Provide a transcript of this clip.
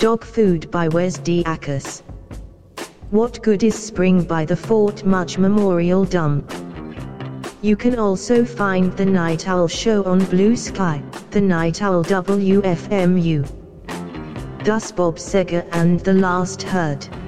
Dog Food by Wes Diakos. What Good is Spring by the Fort Mudge Memorial Dump. You can also find The Night Owl Show on Blue Sky, The Night Owl WFMU. Thus Bob Seger and The Last Herd.